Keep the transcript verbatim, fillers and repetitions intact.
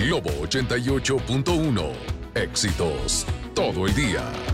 Globo ochenta y ocho punto uno. Éxitos todo el día.